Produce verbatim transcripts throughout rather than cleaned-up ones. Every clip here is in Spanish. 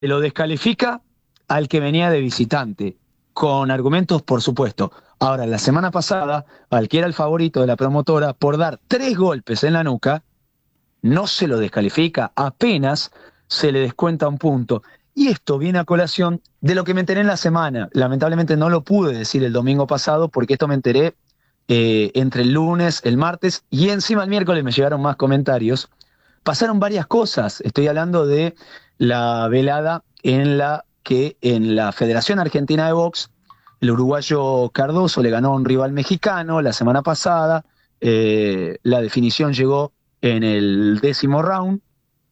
lo descalifica al que venía de visitante, con argumentos, por supuesto. Ahora, la semana pasada, al que era el favorito de la promotora, por dar tres golpes en la nuca, no se lo descalifica, apenas se le descuenta un punto. Y esto viene a colación de lo que me enteré en la semana. Lamentablemente no lo pude decir el domingo pasado, porque esto me enteré eh, entre el lunes, el martes, y encima el miércoles me llegaron más comentarios. Pasaron varias cosas. Estoy hablando de la velada en la que en la Federación Argentina de Box, el uruguayo Cardoso le ganó a un rival mexicano la semana pasada. Eh, la definición llegó en el décimo round.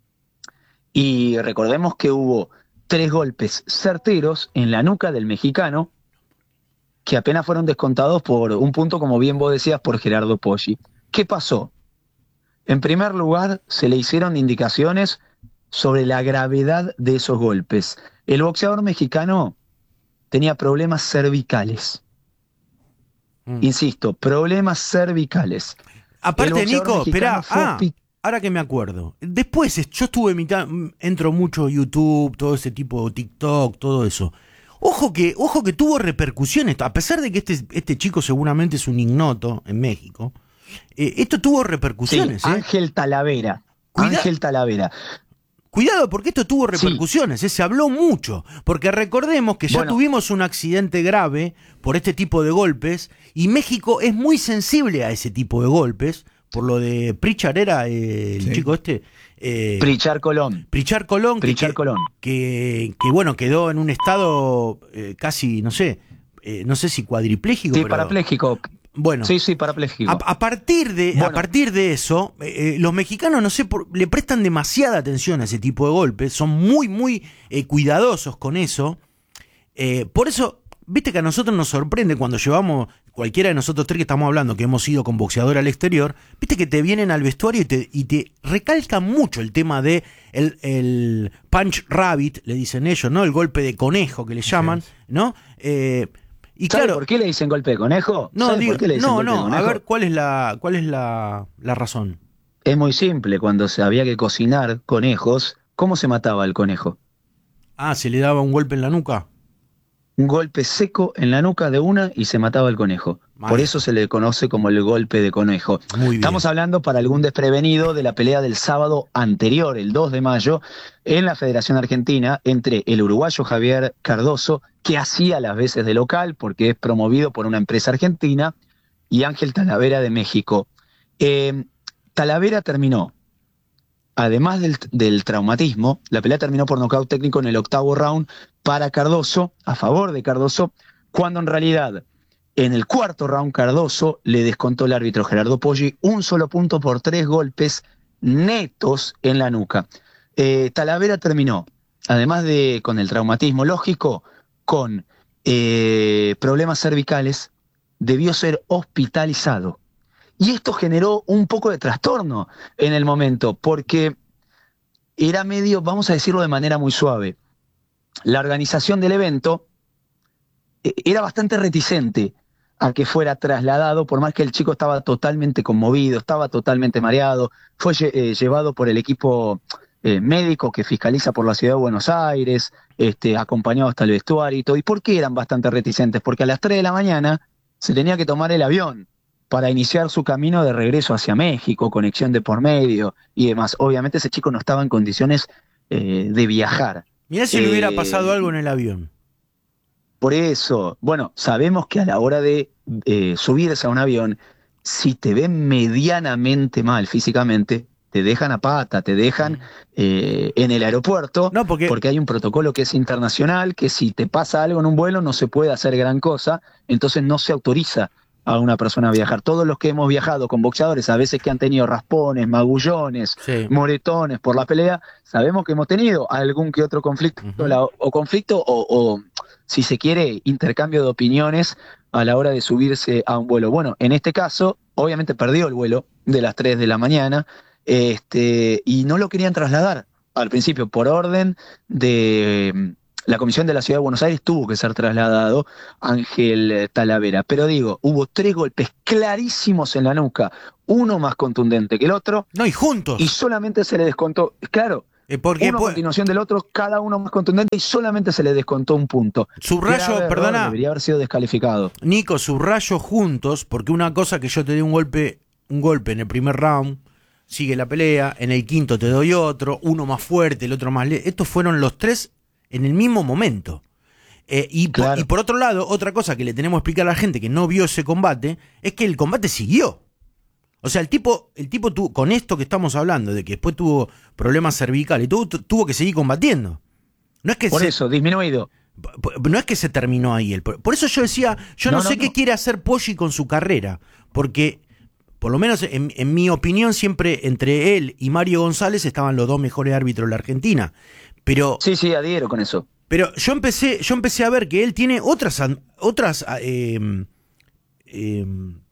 Y recordemos que hubo tres golpes certeros en la nuca del mexicano, que apenas fueron descontados por un punto, como bien vos decías, por Gerardo Poggi. ¿Qué pasó? En primer lugar, se le hicieron indicaciones sobre la gravedad de esos golpes. El boxeador mexicano tenía problemas cervicales. Mm. Insisto, problemas cervicales. Aparte, Nico, esperá, ah, ahora que me acuerdo. Después, yo estuve mitad, entro mucho a YouTube, todo ese tipo, TikTok, todo eso. Ojo que, ojo que tuvo repercusiones, a pesar de que este, este chico seguramente es un ignoto en México. Eh, esto tuvo repercusiones. Sí, Ángel ¿eh? Talavera. Cuida Ángel Talavera. Cuidado, porque esto tuvo repercusiones, sí. ¿eh? Se habló mucho. Porque recordemos que ya bueno. tuvimos un accidente grave por este tipo de golpes, y México es muy sensible a ese tipo de golpes, por lo de Pritchard, era eh, el sí. chico este. Eh, Pritchard Colón. Pritchard Colón, Pritchard que, Colón. Que, que, bueno, quedó en un estado eh, casi, no sé, eh, no sé si cuadripléjico. Sí, pero, parapléjico. Bueno, sí, sí, parapléjico. A, a, partir de, bueno. a partir de eso, eh, los mexicanos, no sé, por, le prestan demasiada atención a ese tipo de golpes, son muy, muy eh, cuidadosos con eso. Eh, por eso, viste que a nosotros nos sorprende cuando llevamos, cualquiera de nosotros tres que estamos hablando, que hemos ido con boxeador al exterior, viste que te vienen al vestuario y te, y te recalcan mucho el tema de el, el punch rabbit, le dicen ellos, ¿no? El golpe de conejo que le llaman, sí. ¿no? Eh, Y claro, ¿por qué le dicen golpe de conejo? No, digo, por qué le dicen no, golpe no, de conejo? A ver, ¿cuál es la, cuál es la, la razón? Es muy simple, cuando se había que cocinar conejos, ¿cómo se mataba el conejo? Ah, ¿se le daba un golpe en la nuca? Un golpe seco en la nuca de una y se mataba el conejo. Vale. Por eso se le conoce como el golpe de conejo. Muy bien. Estamos hablando, para algún desprevenido, de la pelea del sábado anterior, el dos de mayo, en la Federación Argentina, entre el uruguayo Javier Cardoso, que hacía las veces de local, porque es promovido por una empresa argentina, y Ángel Talavera de México. Eh, Talavera terminó, además del, del traumatismo, la pelea terminó por nocaut técnico en el octavo round para Cardoso, a favor de Cardoso, cuando en realidad en el cuarto round Cardoso le descontó el árbitro Gerardo Poggi un solo punto por tres golpes netos en la nuca. Eh, Talavera terminó, además de con el traumatismo lógico, con eh, problemas cervicales, debió ser hospitalizado. Y esto generó un poco de trastorno en el momento, porque era medio, vamos a decirlo de manera muy suave, la organización del evento era bastante reticente a que fuera trasladado, por más que el chico estaba totalmente conmovido, estaba totalmente mareado, fue eh, llevado por el equipo eh, médico que fiscaliza por la ciudad de Buenos Aires, este, acompañado hasta el vestuario y todo. ¿Y por qué eran bastante reticentes? Porque a las tres de la mañana se tenía que tomar el avión para iniciar su camino de regreso hacia México, conexión de por medio y demás. Obviamente ese chico no estaba en condiciones eh, de viajar. Mirá si eh, le hubiera pasado algo en el avión. Por eso, bueno, sabemos que a la hora de eh, subirse a un avión, si te ven medianamente mal físicamente, te dejan a pata, te dejan eh, en el aeropuerto, no, porque... porque hay un protocolo que es internacional, que si te pasa algo en un vuelo no se puede hacer gran cosa, entonces no se autoriza a una persona a viajar. Todos los que hemos viajado con boxeadores, a veces que han tenido raspones, magullones, sí. moretones por la pelea, sabemos que hemos tenido algún que otro conflicto, uh-huh. la, o conflicto o, o, si se quiere, intercambio de opiniones a la hora de subirse a un vuelo. Bueno, en este caso, obviamente perdió el vuelo de las tres de la mañana, este, y no lo querían trasladar al principio por orden de la Comisión de la Ciudad de Buenos Aires. Tuvo que ser trasladado Ángel Talavera, pero digo, hubo tres golpes clarísimos en la nuca, uno más contundente que el otro. No, y juntos. Y solamente se le descontó, claro, Eh, porque uno a continuación del otro, cada uno más contundente y solamente se le descontó un punto. Subrayo, Grave perdona. error, debería haber sido descalificado. Nico, subrayo juntos, porque una cosa que yo te dé un golpe, un golpe en el primer round, sigue la pelea, en el quinto te doy otro, uno más fuerte, el otro más leve. Estos fueron los tres en el mismo momento. Eh, y, claro. por, y por otro lado, otra cosa que le tenemos que explicar a la gente que no vio ese combate, es que el combate siguió. O sea, el tipo, el tipo tuvo, con esto que estamos hablando, de que después tuvo problemas cervicales, tuvo, tuvo que seguir combatiendo. No es que por se, eso, disminuido. No es que se terminó ahí. El, por eso yo decía, yo no, no sé no, qué no. quiere hacer Poggi con su carrera, porque, por lo menos en, en mi opinión, siempre entre él y Mario González estaban los dos mejores árbitros de la Argentina. Pero, sí, sí, adhiero con eso. Pero yo empecé, yo empecé a ver que él tiene otras, otras eh, eh,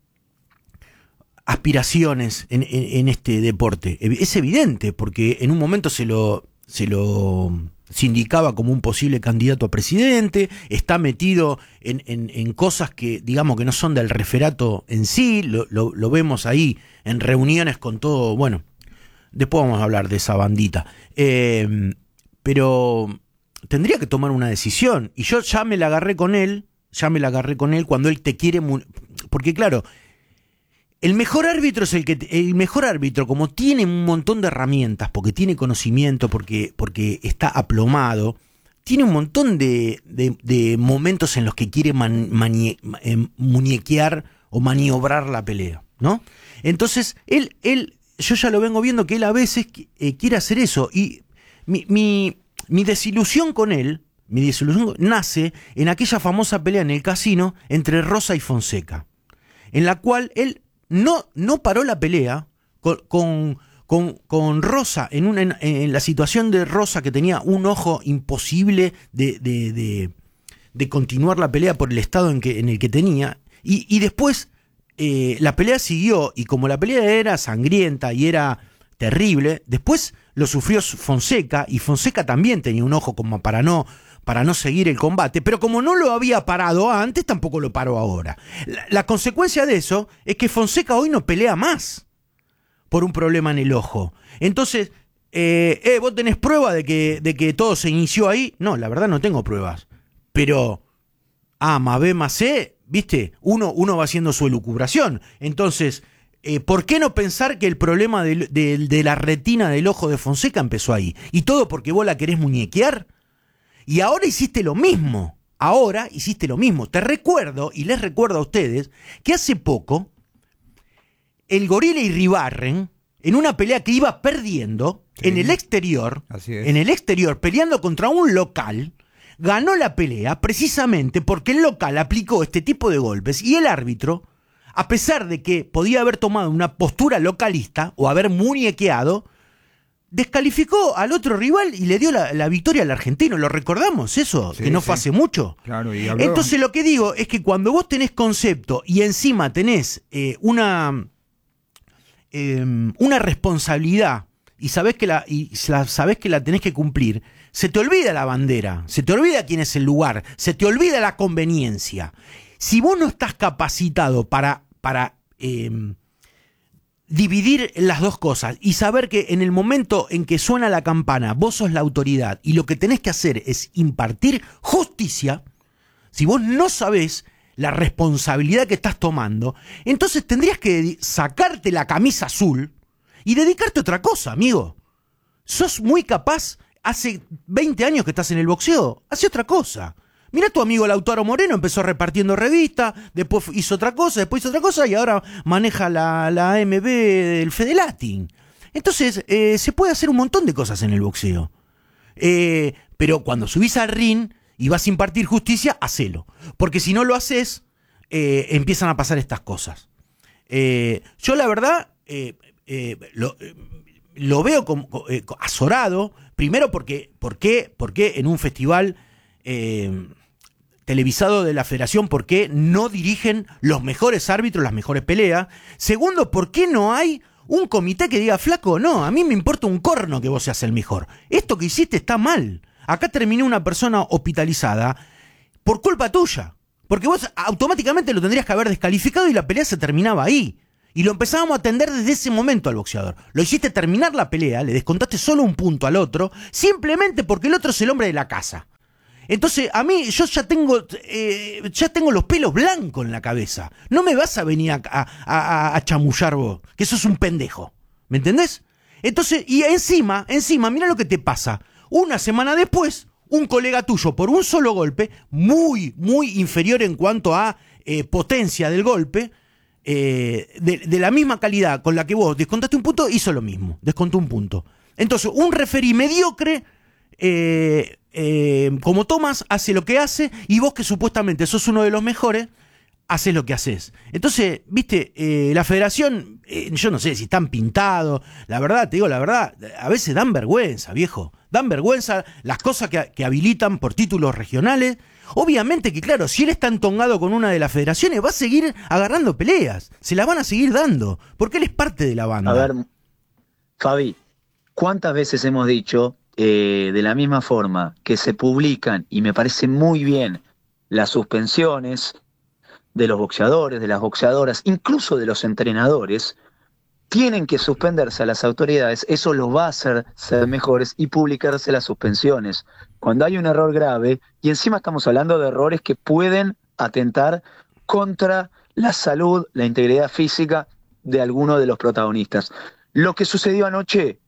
aspiraciones en, en, en este deporte. Es evidente, porque en un momento se lo, se lo sindicaba como un posible candidato a presidente, está metido en, en, en cosas que, digamos, que no son del referato en sí, lo, lo, lo vemos ahí en reuniones con todo, bueno, después vamos a hablar de esa bandita. Eh, pero tendría que tomar una decisión, y yo ya me la agarré con él, ya me la agarré con él cuando él te quiere, porque claro, el mejor árbitro es el que el mejor árbitro, como tiene un montón de herramientas, porque tiene conocimiento, porque, porque está aplomado, tiene un montón de, de, de momentos en los que quiere man, manie, eh, muñequear o maniobrar la pelea, ¿no? Entonces, él, él, yo ya lo vengo viendo que él a veces eh, quiere hacer eso, y mi, mi, mi desilusión con él, mi desilusión nace en aquella famosa pelea en el casino entre Rosa y Fonseca, en la cual él No, no paró la pelea con, con, con, con Rosa, en, una, en, en la situación de Rosa, que tenía un ojo imposible de, de, de, de continuar la pelea por el estado en, que, en el que tenía, y, y después eh, la pelea siguió, y como la pelea era sangrienta y era terrible, después lo sufrió Fonseca, y Fonseca también tenía un ojo como para no... para no seguir el combate, pero como no lo había parado antes, tampoco lo paró ahora. La, la consecuencia de eso es que Fonseca hoy no pelea más por un problema en el ojo. Entonces, eh, eh, ¿vos tenés prueba de que, de que todo se inició ahí? No, la verdad no tengo pruebas. Pero A más B más C, ¿viste? Uno, uno va haciendo su elucubración. Entonces, eh, ¿por qué no pensar que el problema de, de, de la retina del ojo de Fonseca empezó ahí? Y todo porque vos la querés muñequear. Y ahora hiciste lo mismo, ahora hiciste lo mismo. Te recuerdo, y les recuerdo a ustedes, que hace poco, el Gorila y Ribarren, en una pelea que iba perdiendo, sí, en el exterior, así es. en el exterior, peleando contra un local, ganó la pelea precisamente porque el local aplicó este tipo de golpes, y el árbitro, a pesar de que podía haber tomado una postura localista, o haber muñequeado, descalificó al otro rival y le dio la, la victoria al argentino. ¿Lo recordamos eso? Sí, que no sí. fue hace mucho. Claro, y habló... Entonces lo que digo es que cuando vos tenés concepto y encima tenés eh, una, eh, una responsabilidad y sabés, que la, y sabés que la tenés que cumplir, se te olvida la bandera, se te olvida quién es el lugar, se te olvida la conveniencia. Si vos no estás capacitado para... para eh, dividir las dos cosas y saber que en el momento en que suena la campana vos sos la autoridad y lo que tenés que hacer es impartir justicia, si vos no sabés la responsabilidad que estás tomando, entonces tendrías que sacarte la camisa azul y dedicarte a otra cosa, amigo. Sos muy capaz, hace veinte años que estás en el boxeo, hace otra cosa. Mirá, tu amigo Lautaro Moreno empezó repartiendo revistas, después hizo otra cosa, después hizo otra cosa y ahora maneja la, la A M B del Fedelatin. Entonces, eh, se puede hacer un montón de cosas en el boxeo. Eh, pero cuando subís al ring y vas a impartir justicia, hacelo. Porque si no lo haces, eh, empiezan a pasar estas cosas. Eh, yo la verdad eh, eh, lo, eh, lo veo como, eh, azorado, primero porque, ¿por qué? Porque en un festival... Eh, televisado de la federación, ¿por qué no dirigen los mejores árbitros las mejores peleas? Segundo, ¿por qué no hay un comité que diga, flaco, no, a mí me importa un corno que vos seas el mejor? Esto que hiciste está mal. Acá terminó una persona hospitalizada por culpa tuya, porque vos automáticamente lo tendrías que haber descalificado y la pelea se terminaba ahí. Y lo empezábamos a atender desde ese momento al boxeador. Lo hiciste terminar la pelea, le descontaste solo un punto al otro, simplemente porque el otro es el hombre de la casa. Entonces, a mí, yo ya tengo eh, ya tengo los pelos blancos en la cabeza. No me vas a venir a, a, a, a chamullar vos, que sos un pendejo. ¿Me entendés? Entonces, y encima, encima, mira lo que te pasa. Una semana después, un colega tuyo, por un solo golpe, muy, muy inferior en cuanto a eh, potencia del golpe, eh, de, de la misma calidad con la que vos descontaste un punto, hizo lo mismo, descontó un punto. Entonces, un referí mediocre, eh, eh, como Tomás, hace lo que hace, y vos, que supuestamente sos uno de los mejores, haces lo que haces. Entonces, viste, eh, la federación, eh, yo no sé si están pintados, la verdad, te digo la verdad, a veces dan vergüenza, viejo, dan vergüenza las cosas que, que habilitan por títulos regionales. Obviamente que, claro, si él está entongado con una de las federaciones, va a seguir agarrando peleas, se las van a seguir dando, porque él es parte de la banda. A ver, Fabi, ¿cuántas veces hemos dicho, eh, de la misma forma que se publican, y me parece muy bien, las suspensiones de los boxeadores, de las boxeadoras, incluso de los entrenadores, tienen que suspenderse a las autoridades? Eso los va a hacer ser mejores y publicarse las suspensiones. Cuando hay un error grave, y encima estamos hablando de errores que pueden atentar contra la salud, la integridad física de alguno de los protagonistas. Lo que sucedió anoche,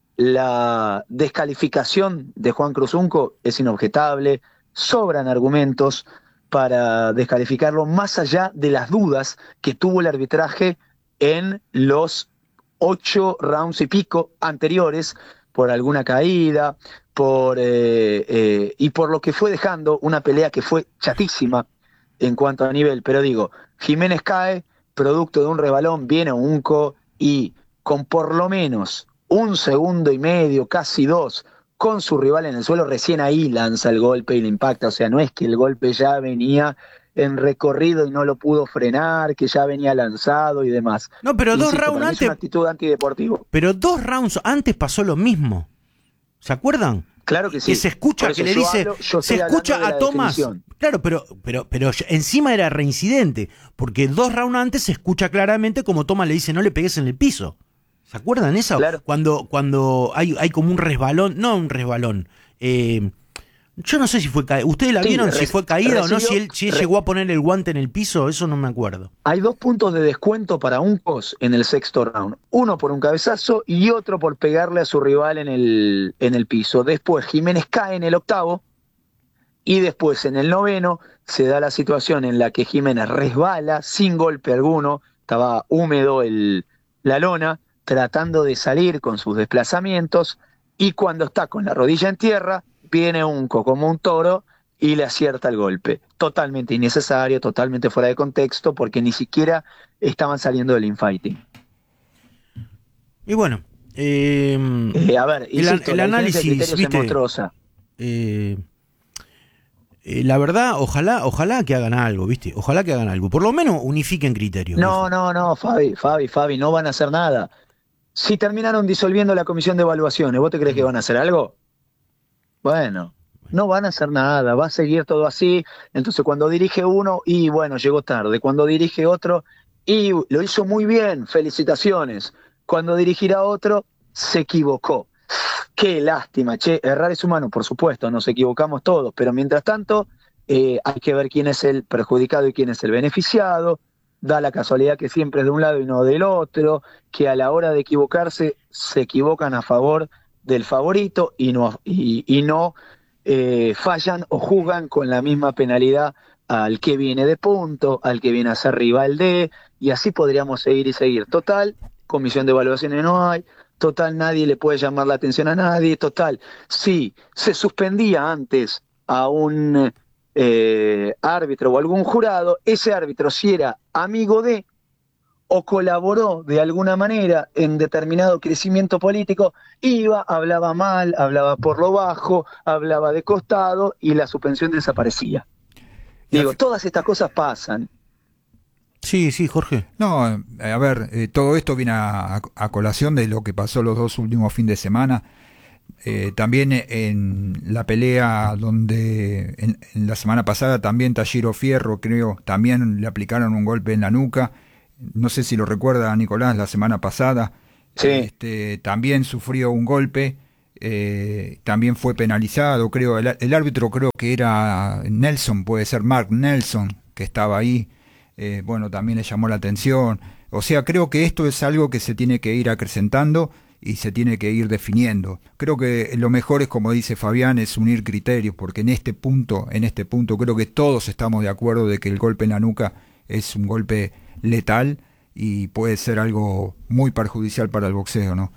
la descalificación de Juan Cruzunco, es inobjetable, sobran argumentos para descalificarlo, más allá de las dudas que tuvo el arbitraje en los ocho rounds y pico anteriores, por alguna caída, por eh, eh, y por lo que fue dejando una pelea que fue chatísima en cuanto a nivel. Pero digo, Jiménez cae, producto de un resbalón, viene Unco, y con por lo menos un segundo y medio, casi dos, con su rival en el suelo, recién ahí lanza el golpe y le impacta. O sea, no es que el golpe ya venía en recorrido y no lo pudo frenar, que ya venía lanzado y demás. No, pero Insisto, dos rounds antes. Es una actitud antideportivo. Pero dos rounds antes pasó lo mismo. ¿Se acuerdan? Claro que sí. Que se escucha, que le dice, hablo, se escucha a Tomás. Definición. Claro, pero, pero, pero encima era reincidente, porque dos rounds antes se escucha claramente como Tomás le dice, no le pegues en el piso. ¿Se acuerdan eso? Claro. Cuando, cuando hay, hay como un resbalón, no un resbalón. Eh, yo no sé si fue caída. ¿Ustedes la sí, vieron? Si fue caída recibió, o no, si él, si él re... llegó a poner el guante en el piso, eso no me acuerdo. Hay dos puntos de descuento para Uncos en el sexto round. Uno por un cabezazo y otro por pegarle a su rival en el, en el piso. Después Jiménez cae en el octavo y después en el noveno se da la situación en la que Jiménez resbala sin golpe alguno, estaba húmedo el, la lona, tratando de salir con sus desplazamientos, y cuando está con la rodilla en tierra, viene Unco como un toro y le acierta el golpe. Totalmente innecesario, totalmente fuera de contexto, porque ni siquiera estaban saliendo del infighting. Y bueno, eh, eh, a ver, insisto, el, el análisis, ¿viste? Eh, eh, la verdad, ojalá, ojalá que hagan algo, ¿viste? Ojalá que hagan algo. Por lo menos unifiquen criterios. No, no, no, Fabi, Fabi, Fabi, no van a hacer nada. Si terminaron disolviendo la comisión de evaluaciones, ¿vos te crees que van a hacer algo? Bueno, no van a hacer nada, va a seguir todo así. Entonces cuando dirige uno, y bueno, llegó tarde. Cuando dirige otro, y lo hizo muy bien, felicitaciones. Cuando dirigirá otro, se equivocó. Qué lástima, che, errar es humano, por supuesto, nos equivocamos todos, pero mientras tanto eh, hay que ver quién es el perjudicado y quién es el beneficiado. Da la casualidad que siempre es de un lado y no del otro, que a la hora de equivocarse se equivocan a favor del favorito y no, y, y no eh, fallan o juzgan con la misma penalidad al que viene de punto, al que viene a ser rival de, y así podríamos seguir y seguir. Total, comisión de evaluaciones no hay, total, nadie le puede llamar la atención a nadie, total, si se suspendía antes a un eh, árbitro o algún jurado, ese árbitro, si era amigo de o colaboró de alguna manera en determinado crecimiento político, iba, hablaba mal, hablaba por lo bajo, hablaba de costado y la suspensión desaparecía. Digo, todas estas cosas pasan. Sí, sí, Jorge. No, a ver, eh, todo esto viene a, a colación de lo que pasó los dos últimos fines de semana. Eh, también en la pelea donde en, en la semana pasada también Tashiro Fierro, creo, también le aplicaron un golpe en la nuca. no sé si lo recuerda Nicolás, la semana pasada, sí. este, también sufrió un golpe, eh, también fue penalizado, creo, el, el árbitro creo que era Nelson, puede ser Mark Nelson, que estaba ahí, eh, bueno, también le llamó la atención. O sea, creo que esto es algo que se tiene que ir acrecentando y se tiene que ir definiendo. Creo que lo mejor es, como dice Fabián, es unir criterios, porque en este punto, en este punto creo que todos estamos de acuerdo de que el golpe en la nuca es un golpe letal y puede ser algo muy perjudicial para el boxeo, ¿no?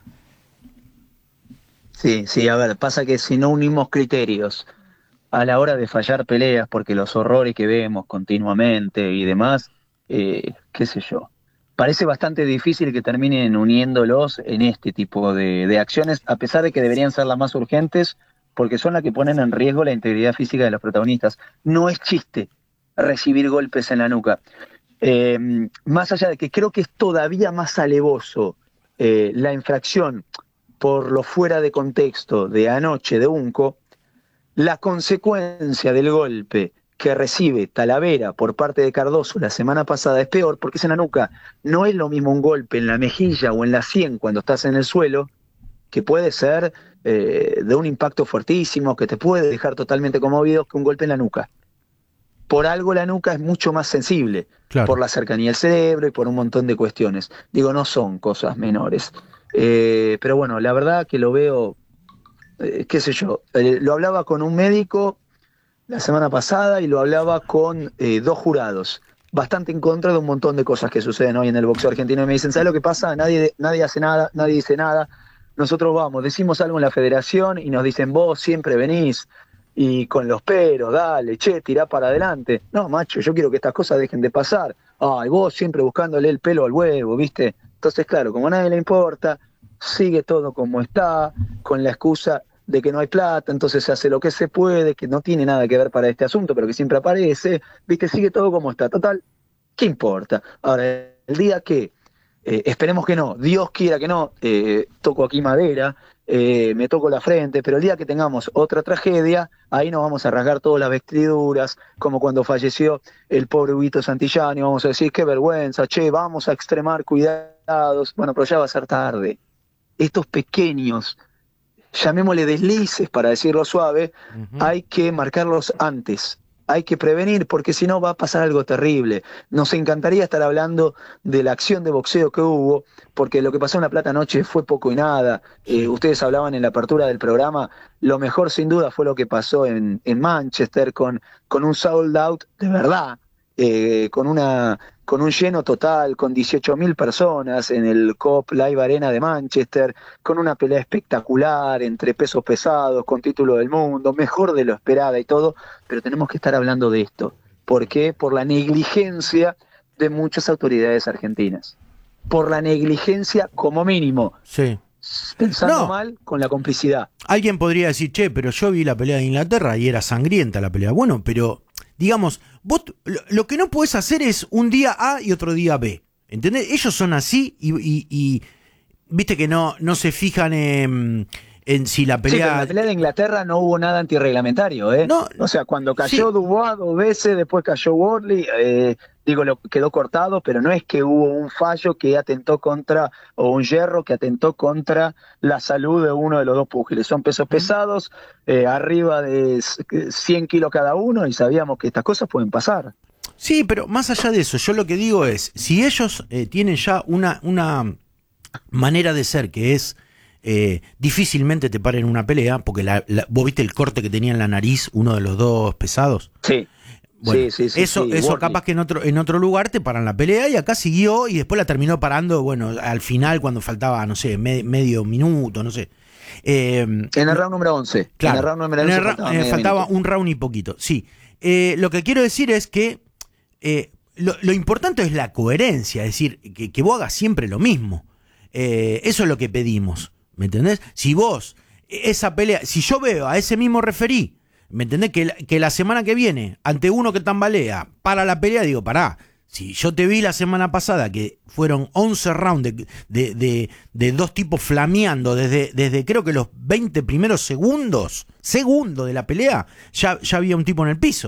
Sí, sí, a ver, pasa que si no unimos criterios a la hora de fallar peleas, porque los horrores que vemos continuamente y demás, eh, qué sé yo, parece bastante difícil que terminen uniéndolos en este tipo de, de acciones, a pesar de que deberían ser las más urgentes, porque son las que ponen en riesgo la integridad física de los protagonistas. No es chiste recibir golpes en la nuca. Eh, más allá de que creo que es todavía más alevoso eh, la infracción por lo fuera de contexto de anoche de Unco, la consecuencia del golpe que recibe Talavera por parte de Cardoso la semana pasada es peor, porque es en la nuca. No es lo mismo un golpe en la mejilla o en la sien cuando estás en el suelo, que puede ser eh, de un impacto fuertísimo, que te puede dejar totalmente conmovido, que un golpe en la nuca. Por algo la nuca es mucho más sensible, claro, por la cercanía al cerebro y por un montón de cuestiones. Digo, no son cosas menores. Eh, pero bueno, la verdad que lo veo, eh, qué sé yo, eh, lo hablaba con un médico la semana pasada y lo hablaba con eh, dos jurados, bastante en contra de un montón de cosas que suceden hoy en el boxeo argentino. Y me dicen, ¿sabes lo que pasa? Nadie, nadie hace nada, nadie dice nada. Nosotros vamos, decimos algo en la federación y nos dicen, vos siempre venís y con los peros, dale, che, tirá para adelante. No, macho, yo quiero que estas cosas dejen de pasar. Ay, vos siempre buscándole el pelo al huevo, ¿viste? Entonces, claro, como a nadie le importa, sigue todo como está, con la excusa de que no hay plata, entonces se hace lo que se puede, que no tiene nada que ver para este asunto, pero que siempre aparece, ¿viste? Sigue todo como está. Total, ¿qué importa? Ahora, el día que, eh, esperemos que no, Dios quiera que no, eh, toco aquí madera, eh, me toco la frente, pero el día que tengamos otra tragedia, ahí nos vamos a rasgar todas las vestiduras, como cuando falleció el pobre Huguito Santillani, vamos a decir, qué vergüenza, che, vamos a extremar cuidados, bueno, pero ya va a ser tarde. Estos pequeños, llamémosle deslices para decirlo suave, uh-huh, hay que marcarlos antes, hay que prevenir, porque si no va a pasar algo terrible. Nos encantaría estar hablando de la acción de boxeo que hubo, porque lo que pasó en La Plata anoche fue poco y nada. Eh, ustedes hablaban en la apertura del programa, lo mejor sin duda fue lo que pasó en, en Manchester, con, con un sold out de verdad, eh, con una... con un lleno total, con dieciocho mil personas en el Coop Live Arena de Manchester, con una pelea espectacular entre pesos pesados, con título del mundo, mejor de lo esperada y todo, pero tenemos que estar hablando de esto. ¿Por qué? Por la negligencia de muchas autoridades argentinas. Por la negligencia como mínimo. Sí. Pensando no. mal con la complicidad. Alguien podría decir, che, pero yo vi la pelea de Inglaterra y era sangrienta la pelea. Bueno, pero... digamos, vos lo, lo que no podés hacer es un día A y otro día B. ¿Entendés? Ellos son así y, y, y viste que no, no se fijan en, en si la pelea... Sí, pero en la pelea de Inglaterra no hubo nada antirreglamentario, ¿eh? No, o sea, cuando cayó sí. Dubois dos veces, después cayó Wardley, eh, digo, lo quedó cortado, pero no es que hubo un fallo que atentó contra, o un hierro que atentó contra la salud de uno de los dos púgiles. Son pesos pesados, eh, arriba de cien kilos cada uno, y sabíamos que estas cosas pueden pasar. Sí, pero más allá de eso, yo lo que digo es, si ellos eh, tienen ya una, una manera de ser que es eh, difícilmente te paren una pelea, porque la, la, vos viste el corte que tenía en la nariz uno de los dos pesados. Sí. Bueno, sí, sí, sí, eso, sí, eso Wardley. Capaz que en otro, en otro lugar te paran la pelea y acá siguió y después la terminó parando, bueno, al final cuando faltaba, no sé, me, medio minuto, no sé. Eh, en el round número once. Claro, en el round número once en el faltaba, ra- faltaba un round y poquito, sí. Eh, lo que quiero decir es que eh, lo, lo importante es la coherencia, es decir, que, que vos hagas siempre lo mismo. Eh, eso es lo que pedimos, ¿me entendés? Si vos, esa pelea, si yo veo a ese mismo referí, ¿me entendés? Que la, que la semana que viene, ante uno que tambalea, para la pelea, digo, pará, si yo te vi la semana pasada que fueron once rounds de, de, de, de dos tipos flameando desde, desde creo que los veinte primeros segundos, segundos de la pelea, ya, ya había un tipo en el piso.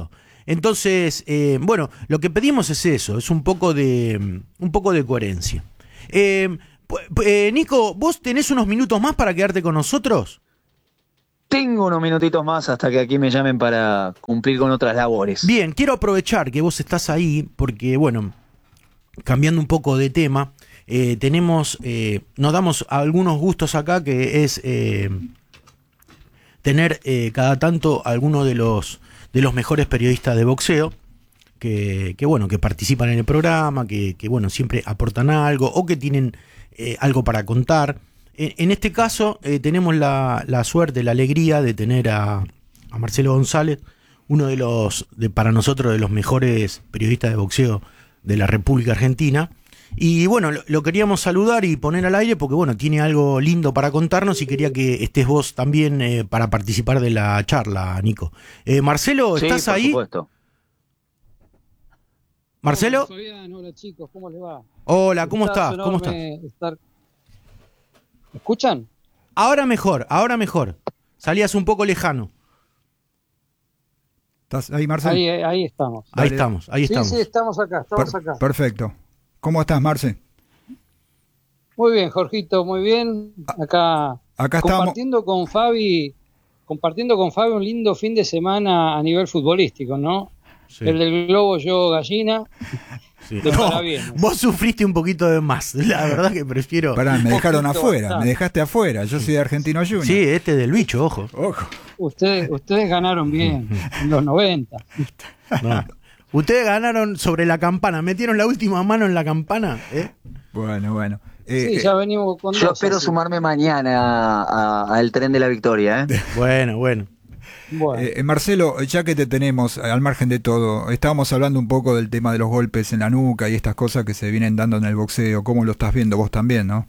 Entonces, eh, bueno, lo que pedimos es eso, es un poco de, un poco de coherencia. Eh, eh, Nico, ¿vos tenés unos minutos más para quedarte con nosotros? Tengo unos minutitos más hasta que aquí me llamen para cumplir con otras labores. Bien, quiero aprovechar que vos estás ahí porque, bueno, cambiando un poco de tema, eh, tenemos, eh, nos damos algunos gustos acá, que es eh, tener eh, cada tanto algunos de los, de los mejores periodistas de boxeo, que, que, bueno, que participan en el programa, que, que bueno, siempre aportan algo o que tienen eh, algo para contar. En este caso eh, tenemos la, la suerte, la alegría de tener a, a Marcelo González, uno de los, de, para nosotros, de los mejores periodistas de boxeo de la República Argentina. Y bueno, lo, lo queríamos saludar y poner al aire porque bueno, tiene algo lindo para contarnos y quería que estés vos también eh, para participar de la charla, Nico. Eh, Marcelo, ¿estás sí, por ahí? Supuesto. Marcelo. Hola, hola chicos, ¿cómo les va? Hola, ¿cómo estás? ¿Cómo estás? Estar... ¿Me escuchan? Ahora mejor, ahora mejor. Salías un poco lejano. ¿Estás ahí, Marcelo? Ahí, ahí estamos. Ahí estamos, ahí estamos. Sí, sí, estamos acá, estamos Per- acá. Perfecto. ¿Cómo estás, Marce? Muy bien, Jorgito, muy bien. Acá, Acá compartiendo estamos. con Fabi, compartiendo con Fabi un lindo fin de semana a nivel futbolístico, ¿no? Sí. El del globo, yo gallina. Sí. De No, parabienes. vos sufriste un poquito de más. La verdad que prefiero. Pará, me dejaron poquito afuera, bastante. me dejaste afuera. Yo soy de Argentino Junior. Sí, este del bicho, ojo. Ojo. Ustedes, ustedes ganaron bien en los noventa. No. Ustedes ganaron sobre la campana, metieron la última mano en la campana, ¿eh? Bueno, bueno. Eh, Sí, eh, ya venimos con Yo dos, espero así. sumarme mañana a- a- al tren de la victoria, ¿eh? Bueno, bueno. Bueno. eh, Marcelo, ya que te tenemos, al margen de todo, estábamos hablando un poco del tema de los golpes en la nuca y estas cosas que se vienen dando en el boxeo. ¿Cómo lo estás viendo vos también, no?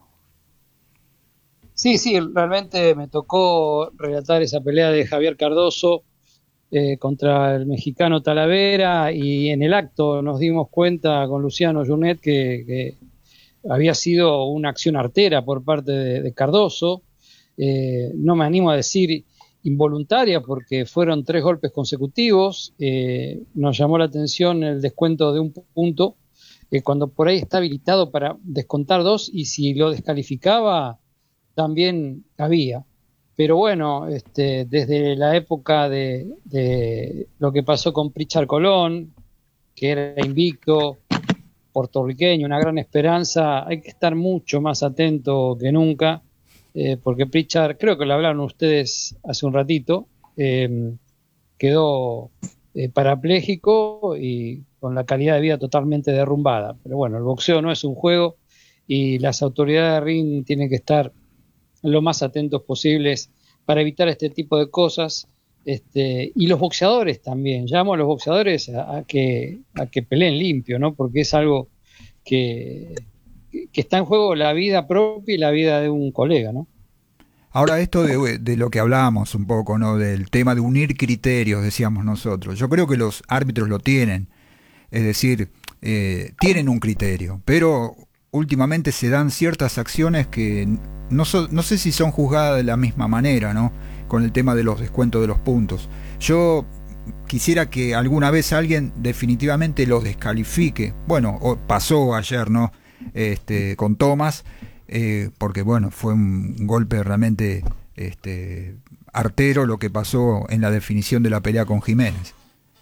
Sí, sí, realmente me tocó relatar esa pelea de Javier Cardoso eh, contra el mexicano Talavera, y en el acto nos dimos cuenta con Luciano Junet que, que había sido una acción artera por parte de, de Cardoso. Eh, no me animo a decir involuntaria porque fueron tres golpes consecutivos. Eh, nos llamó la atención el descuento de un punto, eh, cuando por ahí está habilitado para descontar dos, y si lo descalificaba también había. Pero bueno, este, desde la época de, de lo que pasó con Pritchard Colón, que era invicto, puertorriqueño, una gran esperanza, hay que estar mucho más atento que nunca, eh, porque Pritchard, creo que lo hablaron ustedes hace un ratito, eh, quedó eh, parapléjico y con la calidad de vida totalmente derrumbada. Pero bueno, el boxeo no es un juego y las autoridades de ring tienen que estar lo más atentos posibles para evitar este tipo de cosas, este, y los boxeadores también. Llamo a los boxeadores a, a que a que peleen limpio, ¿no? Porque es algo que, que está en juego la vida propia y la vida de un colega, ¿no? Ahora esto de, de lo que hablábamos un poco, ¿no? Del tema de unir criterios, decíamos nosotros. Yo creo que los árbitros lo tienen, es decir, eh, tienen un criterio, pero últimamente se dan ciertas acciones que no, so, no sé si son juzgadas de la misma manera, ¿no? Con el tema de los descuentos de los puntos. Yo quisiera que alguna vez alguien definitivamente los descalifique. Bueno, pasó ayer, ¿no? Este, con Thomas, eh, porque bueno, fue un golpe realmente este, artero lo que pasó en la definición de la pelea con Jiménez.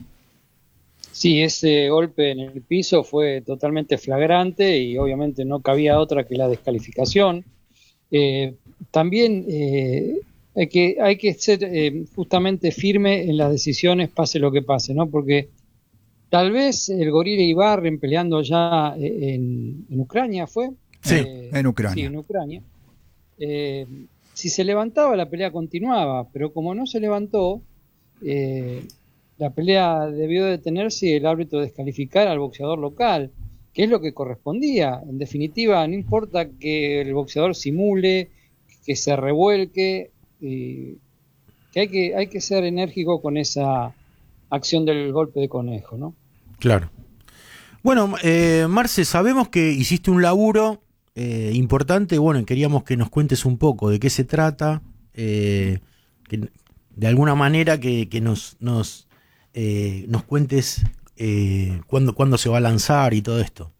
Sí, ese golpe en el piso fue totalmente flagrante y obviamente no cabía otra que la descalificación. Eh, también eh, hay que, hay que ser eh, justamente firme en las decisiones, pase lo que pase, ¿no? Porque tal vez el Gorila Ibarren peleando ya en, en Ucrania, ¿fue? Sí, eh, en Ucrania. Sí, en Ucrania. Eh, si se levantaba, la pelea continuaba, pero como no se levantó, eh, la pelea debió detenerse y el árbitro descalificar al boxeador local, que es lo que correspondía. En definitiva, no importa que el boxeador simule, que se revuelque, eh, que hay que hay que ser enérgico con esa acción del golpe de conejo, ¿no? Claro. Bueno, eh, Marce, sabemos que hiciste un laburo eh, importante. Bueno, queríamos que nos cuentes un poco de qué se trata, eh, que, de alguna manera que, que nos... nos eh, nos cuentes eh, cuándo, cuándo se va a lanzar y todo esto.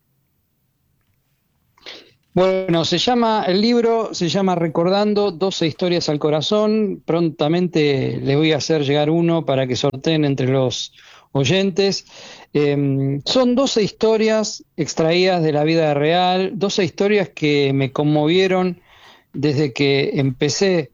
Bueno, se llama, el libro se llama Recordando doce historias al corazón. Prontamente les voy a hacer llegar uno para que sorteen entre los oyentes. Eh, son doce historias extraídas de la vida real, doce historias que me conmovieron desde que empecé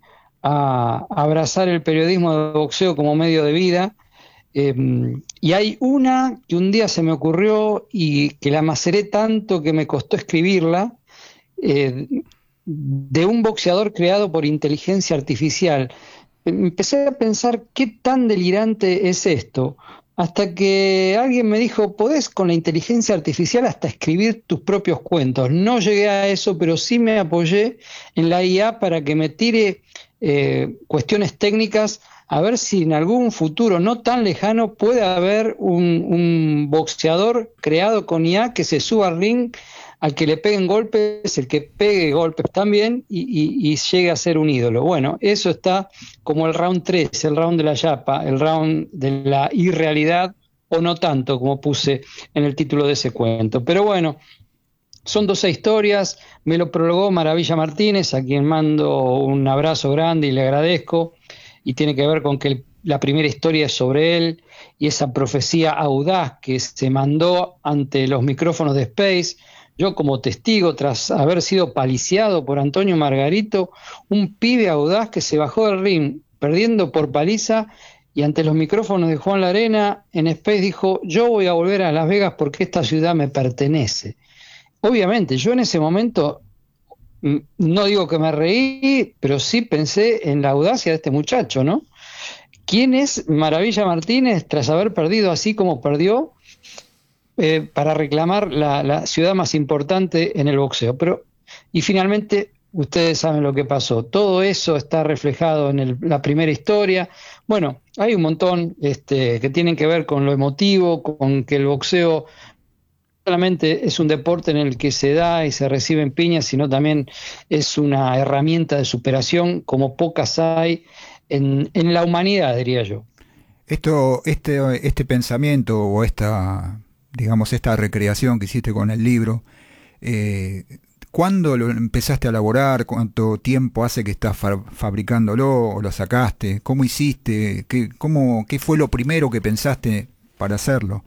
a abrazar el periodismo de boxeo como medio de vida. Eh, y hay una que un día se me ocurrió y que la maceré tanto que me costó escribirla, eh, de un boxeador creado por inteligencia artificial. Empecé a pensar qué tan delirante es esto, hasta que alguien me dijo, podés con la inteligencia artificial hasta escribir tus propios cuentos. No llegué a eso, pero sí me apoyé en la I A para que me tire eh, cuestiones técnicas, a ver si en algún futuro no tan lejano puede haber un, un boxeador creado con I A que se suba al ring, al que le peguen golpes, el que pegue golpes también y, y, y llegue a ser un ídolo. Bueno, eso está como el round tres, el round de la yapa, el round de la irrealidad, o no tanto, como puse en el título de ese cuento. Pero bueno, son doce historias, me lo prologó Maravilla Martínez, a quien mando un abrazo grande y le agradezco, y tiene que ver con que el, la primera historia es sobre él, y esa profecía audaz que se mandó ante los micrófonos de Space. Yo como testigo, tras haber sido paliciado por Antonio Margarito, un pibe audaz que se bajó del ring perdiendo por paliza y ante los micrófonos de Juan Larena en Space dijo, yo voy a volver a Las Vegas porque esta ciudad me pertenece. Obviamente, yo en ese momento, no digo que me reí, pero sí pensé en la audacia de este muchacho, ¿no? ¿Quién es Maravilla Martínez tras haber perdido así como perdió? Eh, para reclamar la, la ciudad más importante en el boxeo. Pero, y finalmente, ustedes saben lo que pasó. Todo eso está reflejado en el, la primera historia. Bueno, hay un montón este, que tienen que ver con lo emotivo, con que el boxeo solamente es un deporte en el que se da y se reciben piñas, sino también es una herramienta de superación como pocas hay en, en la humanidad, diría yo. Esto, este, este pensamiento o esta... digamos, esta recreación que hiciste con el libro, eh, ¿cuándo lo empezaste a elaborar? ¿Cuánto tiempo hace que estás fa fabricándolo o lo sacaste? ¿Cómo hiciste? ¿Qué, cómo, ¿Qué fue lo primero que pensaste para hacerlo?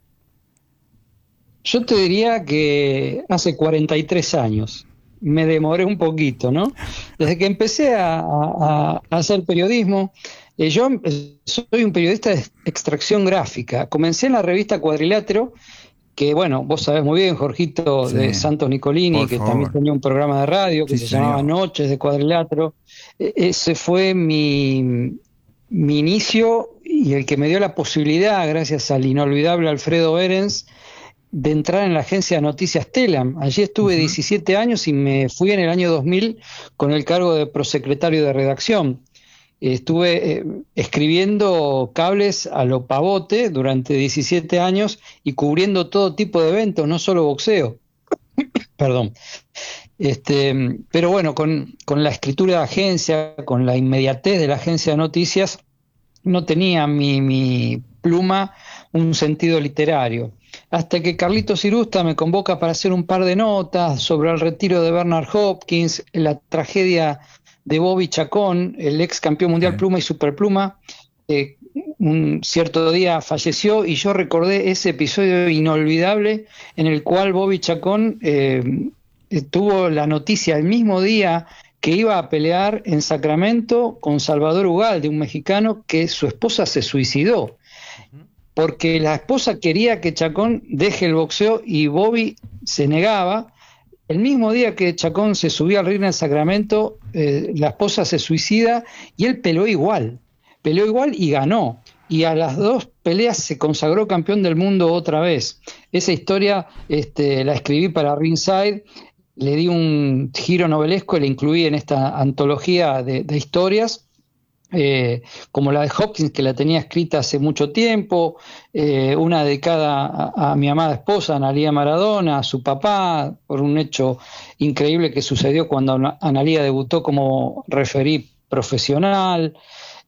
Yo te diría que hace cuarenta y tres años. Me demoré un poquito, ¿no? Desde que empecé a, a, a hacer periodismo, Eh, yo soy un periodista de extracción gráfica. Comencé en la revista Cuadrilátero, que bueno, vos sabés muy bien, Jorgito, sí, de Santos Nicolini, que favor. También tenía un programa de radio que sí, se señor. llamaba Noches de Cuadrilátero. E- ese fue mi, mi inicio y el que me dio la posibilidad, gracias al inolvidable Alfredo Berens, de entrar en la agencia de noticias Telam. Allí estuve uh-huh. diecisiete años y me fui en el año dos mil con el cargo de prosecretario de redacción. Estuve eh, escribiendo cables a lo pavote durante diecisiete años y cubriendo todo tipo de eventos, no solo boxeo. Perdón. Este, pero bueno, con, con la escritura de agencia, con la inmediatez de la agencia de noticias, no tenía mi, mi pluma un sentido literario. Hasta que Carlitos Irusta me convoca para hacer un par de notas sobre el retiro de Bernard Hopkins, la tragedia de Bobby Chacón, el ex campeón mundial pluma y superpluma. Eh, un cierto día falleció y yo recordé ese episodio inolvidable en el cual Bobby Chacón eh, tuvo la noticia el mismo día que iba a pelear en Sacramento con Salvador Ugalde, un mexicano, que su esposa se suicidó, porque la esposa quería que Chacón deje el boxeo y Bobby se negaba. El mismo día que Chacón se subió al ring en Sacramento, eh, la esposa se suicida y él peleó igual, peleó igual y ganó. Y a las dos peleas se consagró campeón del mundo otra vez. Esa historia este, la escribí para Ringside, le di un giro novelesco y la incluí en esta antología de, de historias. Eh, como la de Hopkins, que la tenía escrita hace mucho tiempo, eh, una dedicada a, a mi amada esposa, Analía Maradona, a su papá, por un hecho increíble que sucedió cuando Analía debutó como referí profesional. Eh,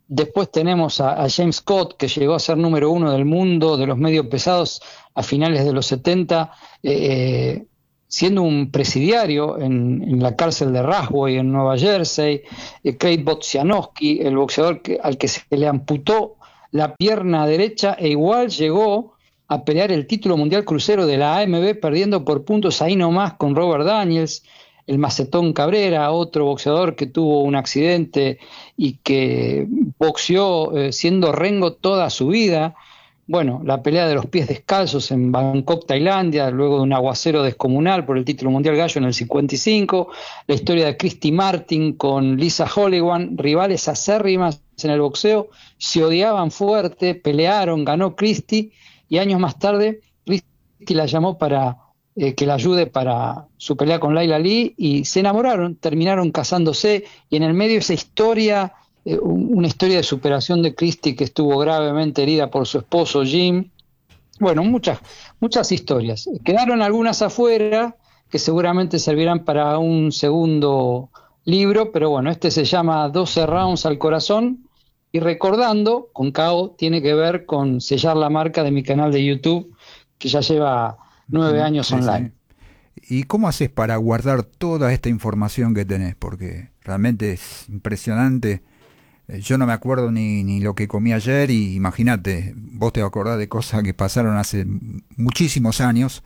Después tenemos a, a James Scott, que llegó a ser número uno del mundo de los medios pesados a finales de los setenta, eh, siendo un presidiario en, en la cárcel de Rasway en Nueva Jersey. eh, Craig Bodzianowski, el boxeador que, al que se le amputó la pierna derecha e igual llegó a pelear el título mundial crucero de la A M B, perdiendo por puntos ahí nomás con Robert Daniels. El Macetón Cabrera, otro boxeador que tuvo un accidente y que boxeó eh, siendo rengo toda su vida. Bueno, la pelea de los pies descalzos en Bangkok, Tailandia, luego de un aguacero descomunal por el título mundial gallo en el cincuenta y cinco. La historia de Christy Martin con Lisa Holloway, rivales acérrimas en el boxeo, se odiaban fuerte, pelearon, ganó Christy y años más tarde Christy la llamó para eh, que la ayude para su pelea con Laila Lee y se enamoraron, terminaron casándose y en el medio esa historia, eh, una historia de superación de Christy que estuvo gravemente herida por su esposo Jim. Bueno, muchas, muchas historias. Quedaron algunas afuera que seguramente servirán para un segundo libro, pero bueno, este se llama doce rounds al corazón y recordando, con K O, tiene que ver con sellar la marca de mi canal de YouTube que ya lleva nueve años sí, online. Sí. ¿Y cómo haces para guardar toda esta información que tenés? Porque realmente es impresionante. Yo no me acuerdo ni, ni lo que comí ayer y imagínate, vos te acordás de cosas que pasaron hace muchísimos años.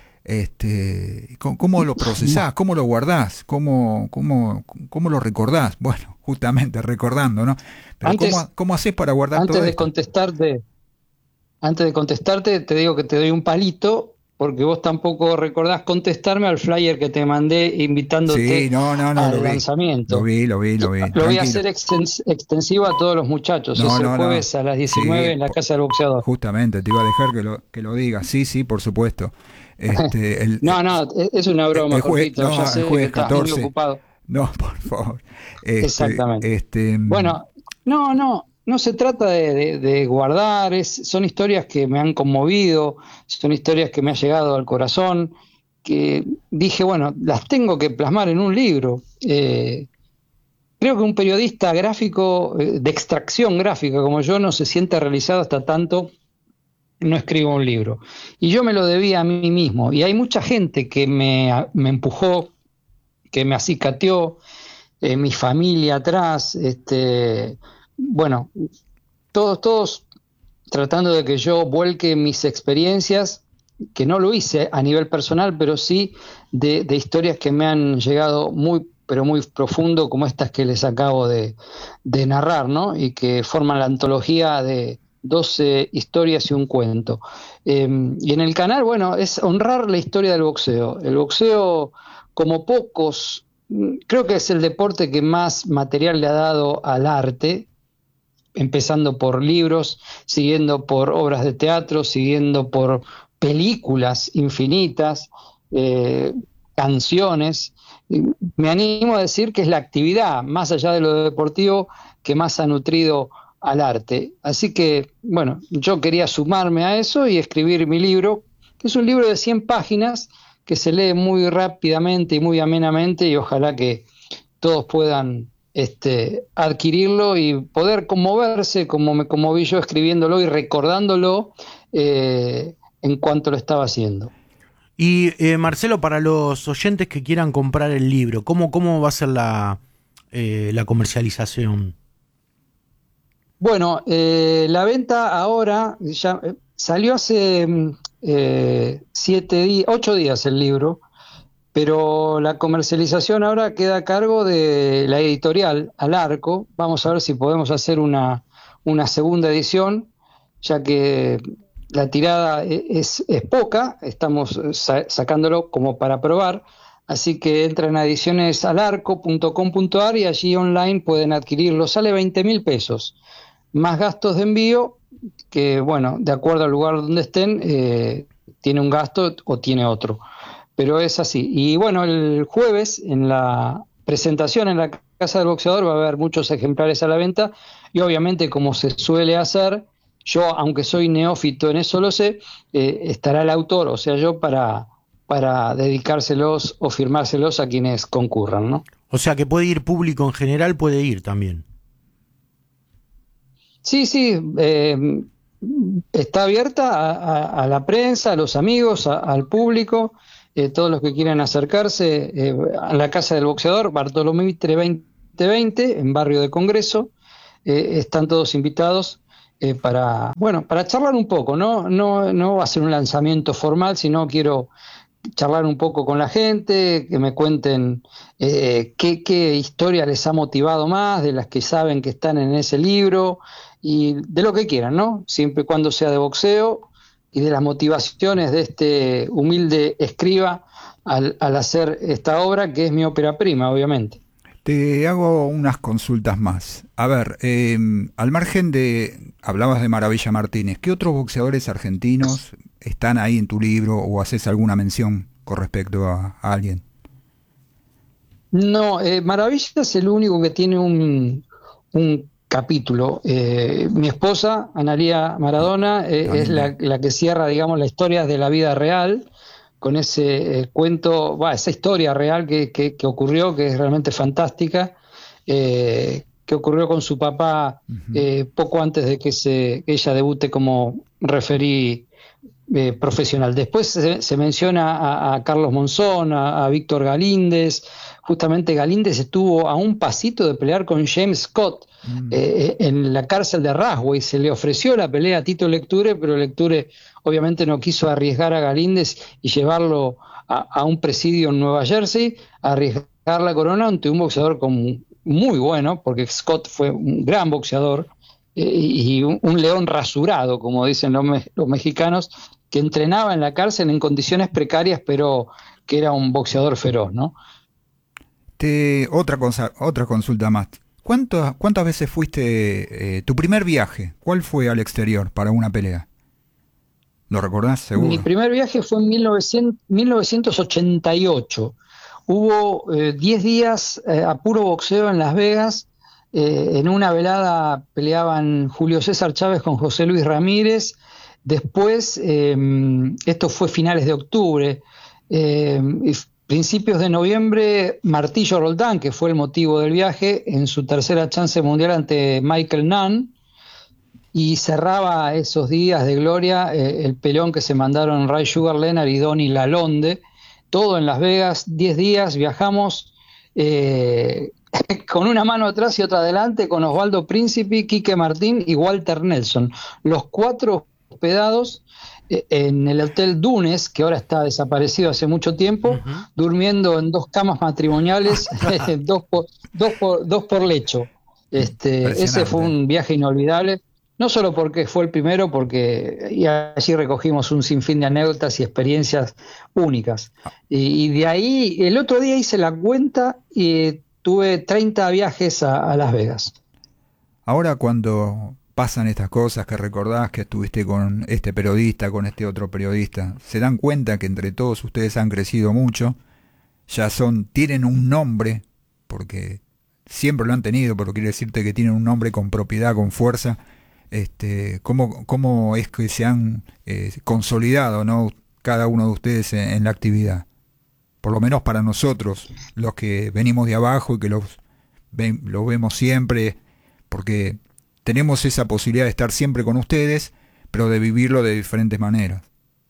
Este, ¿Cómo lo procesás? ¿Cómo lo guardás? ¿Cómo, cómo, cómo lo recordás? Bueno, justamente recordando, ¿no? Pero antes, ¿cómo, cómo haces para guardar antes todo de esto? contestarte, antes de contestarte, te digo que te doy un palito, porque vos tampoco recordás contestarme al flyer que te mandé invitándote sí, no, no, no, al lo vi, lanzamiento. Lo vi, lo vi, lo vi. Lo Tranquilo. voy a hacer extens- extensivo a todos los muchachos. No, es el no, jueves no. a las diecinueve Sí, en la Casa del Boxeador. Justamente, te iba a dejar que lo, que lo digas. Sí, sí, por supuesto. Este, el, no, no, es una broma, el jueves, Jorgito, no, ya sé el jueves que estás catorce. muy ocupado. No, por favor. Este, Exactamente. Este, bueno, no, no, no se trata de, de, de guardar, es, son historias que me han conmovido, son historias que me han llegado al corazón, que dije, bueno, las tengo que plasmar en un libro. Eh, creo que un periodista gráfico, eh, de extracción gráfica como yo, no se siente realizado hasta tanto no escribo un libro. Y yo me lo debía a mí mismo. Y hay mucha gente que me, me empujó, que me acicateó, eh, mi familia atrás, este, bueno, todos, todos tratando de que yo vuelque mis experiencias, que no lo hice a nivel personal, pero sí de, de historias que me han llegado muy, pero muy profundo, como estas que les acabo de, de narrar, ¿no? Y que forman la antología de doce historias y un cuento. Eh, y en el canal, bueno, es honrar la historia del boxeo. El boxeo, como pocos, creo que es el deporte que más material le ha dado al arte, empezando por libros, siguiendo por obras de teatro, siguiendo por películas infinitas, eh, canciones. Me animo a decir que es la actividad, más allá de lo deportivo, que más ha nutrido al arte. Así que, bueno, yo quería sumarme a eso y escribir mi libro, que es un libro de cien páginas que se lee muy rápidamente y muy amenamente y ojalá que todos puedan este, adquirirlo y poder conmoverse como me conmoví yo escribiéndolo y recordándolo eh, en cuanto lo estaba haciendo. Y eh, Marcelo, para los oyentes que quieran comprar el libro, ¿cómo, cómo va a ser la, eh, la comercialización? Bueno, eh, la venta ahora ya eh, salió hace eh, siete días, ocho días el libro, pero la comercialización ahora queda a cargo de la editorial Alarco. Vamos a ver si podemos hacer una, una segunda edición, ya que la tirada es, es poca, estamos sa- sacándolo como para probar. Así que entran a ediciones alarco punto com punto a r y allí online pueden adquirirlo. Sale veinte mil pesos. Más gastos de envío, que bueno, de acuerdo al lugar donde estén, eh, tiene un gasto o tiene otro, pero es así. Y bueno, el jueves en la presentación en la Casa del Boxeador va a haber muchos ejemplares a la venta y obviamente, como se suele hacer, yo, aunque soy neófito en eso lo sé, eh, estará el autor, o sea yo, para, para dedicárselos o firmárselos a quienes concurran, ¿no? O sea que puede ir público en general, puede ir también. Sí, sí, eh, está abierta a, a, a la prensa, a los amigos, a, al público, eh, todos los que quieran acercarse eh, a la Casa del Boxeador, Bartolomé Mitre veinte veinte, en Barrio de Congreso. Eh, están todos invitados eh, para, bueno, para charlar un poco, ¿no? No, no va a ser un lanzamiento formal, sino quiero charlar un poco con la gente, que me cuenten eh, qué, qué historia les ha motivado más, de las que saben que están en ese libro, y de lo que quieran, ¿no? Siempre y cuando sea de boxeo, y de las motivaciones de este humilde escriba al, al hacer esta obra, que es mi ópera prima, obviamente. Te hago unas consultas más. A ver, eh, al margen de, hablabas de Maravilla Martínez, ¿qué otros boxeadores argentinos están ahí en tu libro o haces alguna mención con respecto a, a alguien? No, eh, Maravilla es el único que tiene un, un capítulo. Eh, mi esposa, Analía Maradona, eh, es la, la que cierra, digamos, la historia de la vida real, con ese eh, cuento, bah, esa historia real que, que, que ocurrió, que es realmente fantástica, eh, que ocurrió con su papá uh-huh. eh, poco antes de que se, ella debute como referí eh, profesional. Después se, se menciona a, a Carlos Monzón, a, a Víctor Galíndez. Justamente Galíndez estuvo a un pasito de pelear con James Scott mm. eh, en la cárcel de Rasway. Se le ofreció la pelea a Tito Lecture, pero Lecture obviamente no quiso arriesgar a Galíndez y llevarlo a, a un presidio en Nueva Jersey, a arriesgar la corona ante un boxeador con, muy bueno, porque Scott fue un gran boxeador eh, y un, un león rasurado, como dicen los, me, los mexicanos, que entrenaba en la cárcel en condiciones precarias, pero que era un boxeador feroz, ¿no? Te, otra cosa, otra consulta más. ¿Cuánto, ¿Cuántas veces fuiste, eh, tu primer viaje? ¿Cuál fue al exterior para una pelea? ¿Lo recordás seguro? Mi primer viaje fue en mil novecientos ochenta y ocho. Hubo diez eh, días eh, a puro boxeo en Las Vegas. Eh, en una velada peleaban Julio César Chávez con José Luis Ramírez. Después, eh, esto fue finales de octubre. Eh, Principios de noviembre, Martillo Roldán, que fue el motivo del viaje, en su tercera chance mundial ante Michael Nunn, y cerraba esos días de gloria eh, el pelón que se mandaron Ray Sugar Leonard y Donny Lalonde, todo en Las Vegas, diez días, viajamos eh, con una mano atrás y otra adelante, con Osvaldo Príncipe, Quique Martín y Walter Nelson, los cuatro hospedados en el Hotel Dunes, que ahora está desaparecido hace mucho tiempo, uh-huh. durmiendo en dos camas matrimoniales, dos, por, dos, por, dos por lecho. Este, ese fue un viaje inolvidable, no solo porque fue el primero, porque y allí recogimos un sinfín de anécdotas y experiencias únicas. Y, y de ahí, el otro día hice la cuenta y tuve treinta viajes a, a Las Vegas. Ahora cuando pasan estas cosas que recordás que estuviste con este periodista, con este otro periodista, se dan cuenta que entre todos ustedes han crecido mucho, ya son, tienen un nombre, porque siempre lo han tenido, pero quiere decirte que tienen un nombre con propiedad, con fuerza. Este, ¿cómo, cómo es que se han eh, consolidado, ¿no? cada uno de ustedes en, en la actividad? Por lo menos para nosotros, los que venimos de abajo y que los, ven, los vemos siempre, porque tenemos esa posibilidad de estar siempre con ustedes, pero de vivirlo de diferentes maneras.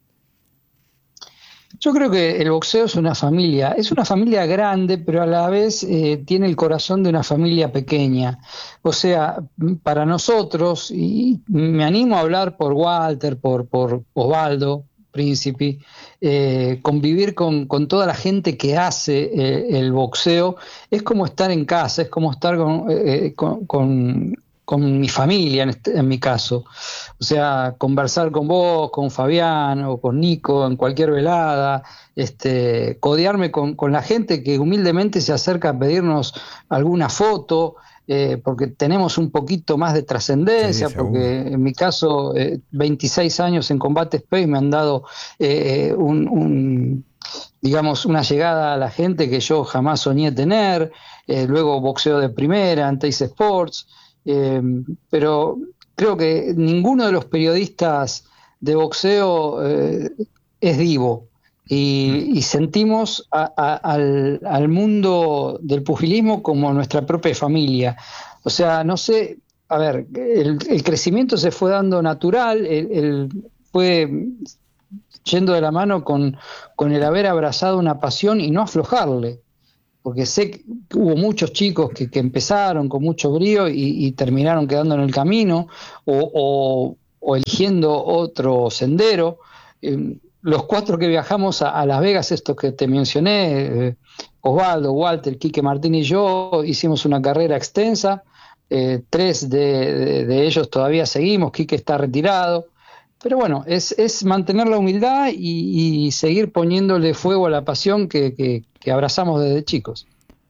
Yo creo que el boxeo es una familia, es una familia grande, pero a la vez eh, tiene el corazón de una familia pequeña. O sea, para nosotros, y me animo a hablar por Walter, por, por Osvaldo Príncipe, eh, convivir con, con toda la gente que hace eh, el boxeo, es como estar en casa, es como estar con... Eh, con, con con mi familia en, este, en mi caso, o sea, conversar con vos, con Fabián o con Nico en cualquier velada, este, codearme con, con la gente que humildemente se acerca a pedirnos alguna foto, eh, porque tenemos un poquito más de trascendencia, sí, porque en mi caso eh, veintiséis años en Combate Space me han dado eh, un, un digamos, una llegada a la gente que yo jamás soñé tener, eh, luego boxeo de primera, en Teis Sports. Eh, pero creo que ninguno de los periodistas de boxeo eh, es divo y, y sentimos a, a, al, al mundo del pugilismo como nuestra propia familia. O sea, no sé, a ver, el, el crecimiento se fue dando natural, el, el, fue yendo de la mano con, con el haber abrazado una pasión y no aflojarle, porque sé que hubo muchos chicos que, que empezaron con mucho brío y, y terminaron quedando en el camino o, o, o eligiendo otro sendero. Eh, los cuatro que viajamos a, a Las Vegas, estos que te mencioné, eh, Osvaldo, Walter, Quique Martín y yo, hicimos una carrera extensa. Eh, tres de, de, de ellos todavía seguimos, Quique está retirado, pero bueno, es, es mantener la humildad y, y seguir poniéndole fuego a la pasión que, que, que abrazamos desde chicos.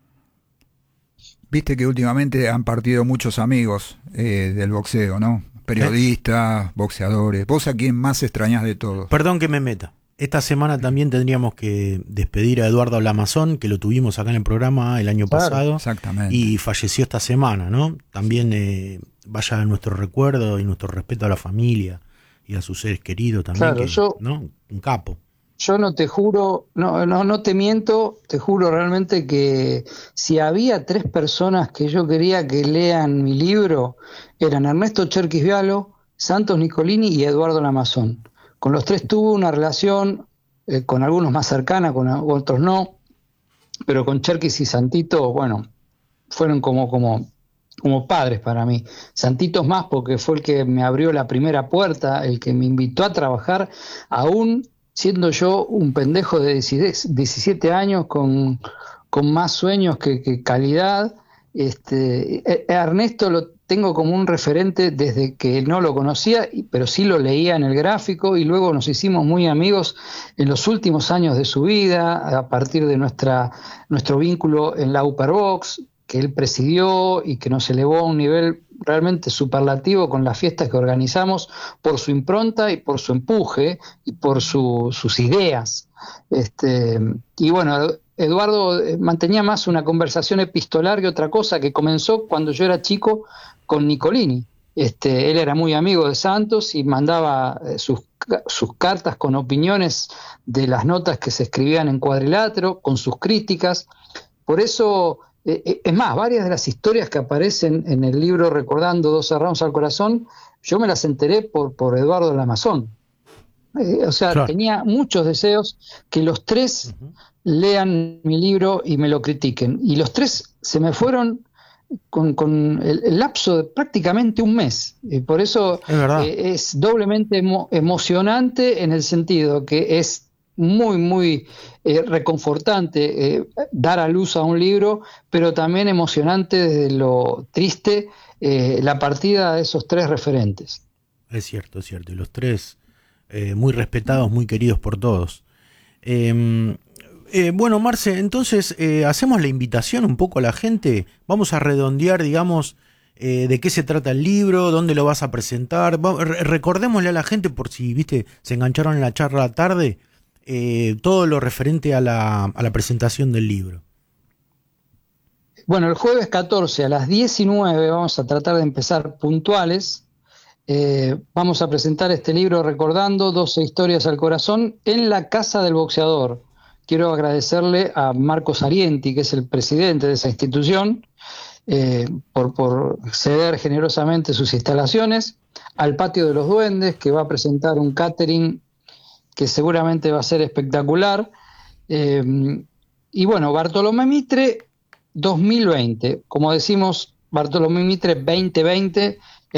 Viste que últimamente han partido muchos amigos eh, del boxeo, ¿no? Periodistas, ¿Eh? boxeadores. ¿Vos a quién más extrañás de todos? Perdón que me meta. Esta semana también tendríamos que despedir a Eduardo Lamazón, que lo tuvimos acá en el programa el año claro, pasado. Exactamente. Y falleció esta semana, ¿no? También eh, vaya nuestro recuerdo y nuestro respeto a la familia y a sus seres queridos también. Claro, que, yo, ¿no? Un capo. Yo no te juro, no, no, no te miento, te juro realmente que si había tres personas que yo quería que lean mi libro, eran Ernesto Cherkis Vialo, Santos Nicolini y Eduardo Lamazón. Con los tres tuve una relación, eh, con algunos más cercana, con otros no, pero con Cherkis y Santito, bueno, fueron como, como, como padres para mí. Santito más porque fue el que me abrió la primera puerta, el que me invitó a trabajar, aún siendo yo un pendejo de diecisiete años con, con más sueños que, que calidad. Este, Ernesto lo tengo como un referente desde que no lo conocía, pero sí lo leía en el gráfico y luego nos hicimos muy amigos en los últimos años de su vida a partir de nuestra, nuestro vínculo en la Upper Box, que él presidió y que nos elevó a un nivel realmente superlativo con las fiestas que organizamos por su impronta y por su empuje y por su, sus ideas. Este, y bueno, Eduardo mantenía más una conversación epistolar que otra cosa, que comenzó cuando yo era chico con Nicolini. Este, él era muy amigo de Santos y mandaba eh, sus, sus cartas con opiniones de las notas que se escribían en Cuadrilátero, con sus críticas. Por eso, eh, es más, varias de las historias que aparecen en el libro Recordando dos Serranos al Corazón, yo me las enteré por, por Eduardo Lamazón. Eh, o sea, claro. Tenía muchos deseos que los tres uh-huh. lean mi libro y me lo critiquen. Y los tres se me fueron con, con el, el lapso de prácticamente un mes. Y por eso es, eh, es doblemente emo- emocionante en el sentido que es muy, muy eh, reconfortante eh, dar a luz a un libro, pero también emocionante desde lo triste eh, la partida de esos tres referentes. Es cierto, es cierto. Y los tres eh, muy respetados, muy queridos por todos. Eh, eh, bueno, Marce, entonces eh, hacemos la invitación un poco a la gente. Vamos a redondear, digamos, eh, de qué se trata el libro, dónde lo vas a presentar. Va, re- recordémosle a la gente, por si viste se engancharon en la charla tarde, eh, todo lo referente a la, a la presentación del libro. Bueno, el jueves catorce a las diecinueve vamos a tratar de empezar puntuales. Eh, vamos a presentar este libro Recordando doce historias al corazón en la Casa del Boxeador. Quiero agradecerle a Marcos Arienti, que es el presidente de esa institución, eh, por, por ceder generosamente sus instalaciones, al Patio de los Duendes, que va a presentar un catering que seguramente va a ser espectacular, eh, y bueno, Bartolomé Mitre dos mil veinte, como decimos, Bartolomé Mitre veinte veinte,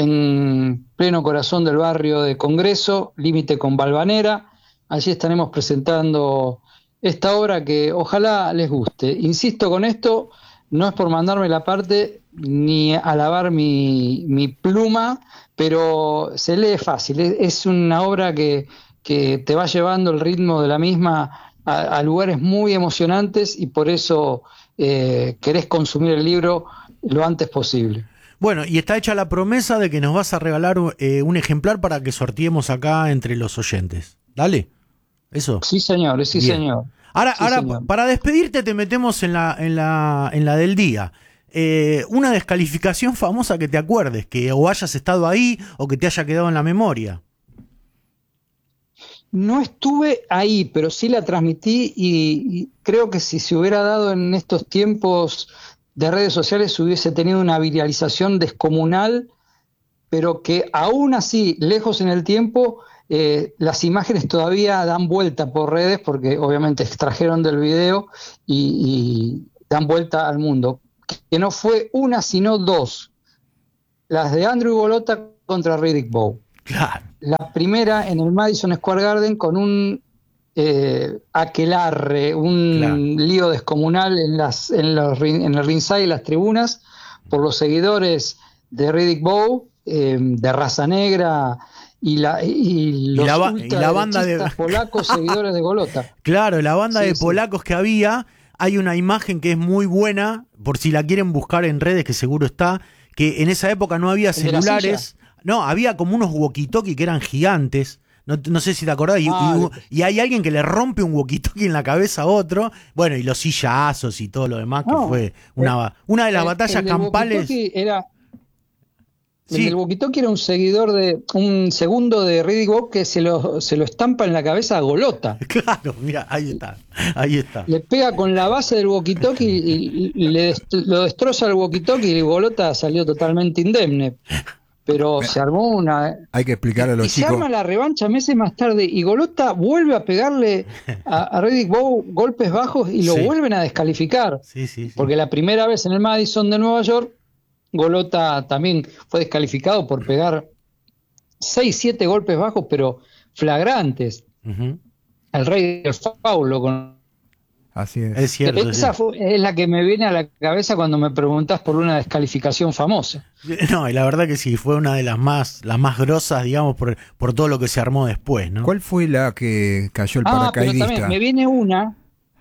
en pleno corazón del barrio de Congreso, límite con Valvanera. Allí estaremos presentando esta obra que ojalá les guste. Insisto con esto, no es por mandarme la parte ni alabar mi, mi pluma, pero se lee fácil. Es una obra que, que te va llevando el ritmo de la misma a, a lugares muy emocionantes y por eso eh, querés consumir el libro lo antes posible. Bueno, y está hecha la promesa de que nos vas a regalar eh, un ejemplar para que sorteemos acá entre los oyentes. Dale, ¿eso? Sí, señor, sí, Bien. señor. Ahora, sí, ahora señor. Para despedirte te metemos en la, en la, en la del día. Eh, una descalificación famosa que te acuerdes, que o hayas estado ahí o que te haya quedado en la memoria. No estuve ahí, pero sí la transmití y, y creo que si se hubiera dado en estos tiempos de redes sociales hubiese tenido una viralización descomunal pero que aún así, lejos en el tiempo, eh, las imágenes todavía dan vuelta por redes, porque obviamente extrajeron del video y, y dan vuelta al mundo. Que no fue una, sino dos. Las de Andrew Golota contra Riddick Bowe. Claro. La primera en el Madison Square Garden con un eh, aquelarre, un Claro. lío descomunal en, las, en, los, en el ringside y las tribunas por los seguidores de Riddick Bowe, eh, de raza negra, y, la, y los y la, y la banda de polacos seguidores de Golota. Claro, la banda Sí, de sí. polacos que había. Hay una imagen que es muy buena, por si la quieren buscar en redes, que seguro está, que en esa época no había ¿El de la celulares. No, había como unos walkie-talkie que eran gigantes. No, no sé si te acordás. Y, Ah, y, y hay alguien que le rompe un walkie-talkie en la cabeza a otro. Bueno, y los sillazos y todo lo demás, que No, fue una, una de las El- batallas el del campales. walkie-talkie Era, el Sí. del walkie-talkie era un seguidor de un segundo de Riddick Bowe que se lo, se lo estampa en la cabeza a Golota. Claro, mira, ahí está. Ahí está. Le pega con la base del walkie-talkie y, y le dest- lo destroza el walkie-talkie y Golota salió totalmente indemne. Pero se armó una... Hay que explicar a Y los se chicos. arma la revancha meses más tarde y Golota vuelve a pegarle a, a Riddick Bowe golpes bajos y lo Sí. vuelven a descalificar. Sí, sí, sí. Porque la primera vez en el Madison de Nueva York, Golota también fue descalificado por pegar seis, siete golpes bajos, pero flagrantes. Ujú. El rey del faulo. Con... Así es. Es cierto. Esa sí. fue- es la que me viene a la cabeza cuando me preguntás por una descalificación famosa. No, y la verdad que sí, fue una de las más, las más grosas, digamos, por, por todo lo que se armó después, ¿no? ¿Cuál fue la que cayó el Ah, pero paracaidista? también me viene una,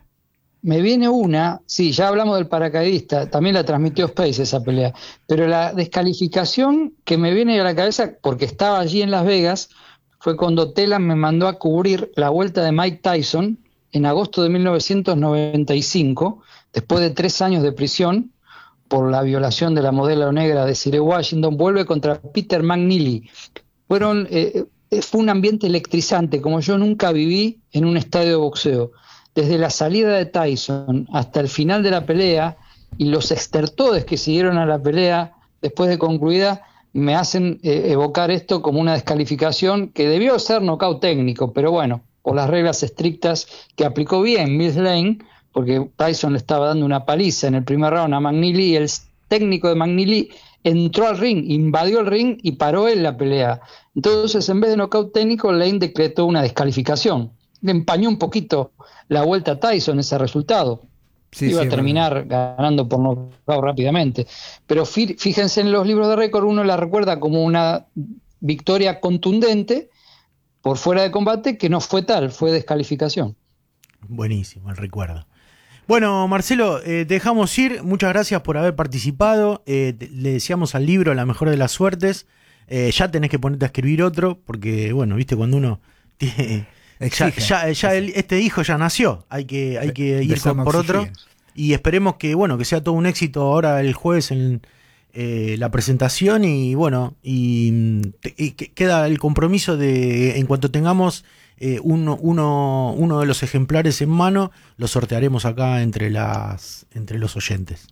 me viene una, sí, ya hablamos del paracaidista, también la transmitió Space esa pelea, pero la descalificación que me viene a la cabeza, porque estaba allí en Las Vegas, fue cuando Telan me mandó a cubrir la vuelta de Mike Tyson en agosto de mil novecientos noventa y cinco, después de tres años de prisión por la violación de la modelo negra de Desiree Washington, vuelve contra Peter McNeely. Fueron, eh, eh, fue un ambiente electrizante, como yo nunca viví en un estadio de boxeo. Desde la salida de Tyson hasta el final de la pelea y los estertores que siguieron a la pelea después de concluida, me hacen eh, evocar esto como una descalificación que debió ser nocaut técnico, pero bueno, por las reglas estrictas que aplicó bien Mills Lane, porque Tyson le estaba dando una paliza en el primer round a McNeely y el técnico de McNeely entró al ring, invadió el ring y paró él la pelea. Entonces, en vez de nocaut técnico, Lane decretó una descalificación. Le empañó un poquito la vuelta a Tyson ese resultado. Sí, Iba sí, a terminar ganando por nocaut rápidamente. Pero fí- fíjense en los libros de récord, uno la recuerda como una victoria contundente por fuera de combate, que no fue tal, fue descalificación. Buenísimo el recuerdo. Bueno, Marcelo, eh, te dejamos ir. Muchas gracias por haber participado. Eh, te- le deseamos al libro la mejor de las suertes. Eh, ya tenés que ponerte a escribir otro, porque, bueno, viste, cuando uno tiene... Ya, Exige. ya, ya el- este hijo ya nació. Hay que, hay que ir Empezamos con- por a otro. exigir. Y esperemos que, bueno, que sea todo un éxito ahora el jueves en eh, la presentación. Y bueno, y, mm, te- y que- queda el compromiso de, en cuanto tengamos eh, uno, uno, uno de los ejemplares en mano, lo sortearemos acá entre las entre los oyentes.